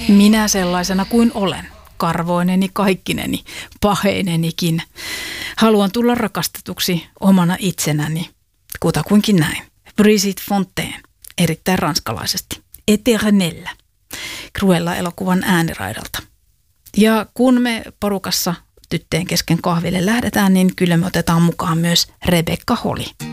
Minä sellaisena kuin olen, karvoineni, kaikkineni, paheinenikin. Haluan tulla rakastetuksi omana itsenäni, kutakuinkin näin. Brigitte Fontaine, erittäin ranskalaisesti. Eternellä, Cruella-elokuvan ääniraidalta. Ja kun me porukassa tyttöjen kesken kahville lähdetään, niin kyllä me otetaan mukaan myös Rebecca Holly.